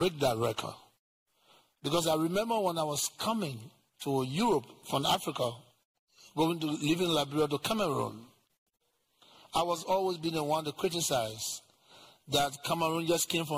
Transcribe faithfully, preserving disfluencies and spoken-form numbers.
break that record. Because I remember when I was coming to Europe from Africa, going to live in Liberia to Cameroon, I was always being the one to criticize that Cameroon just came from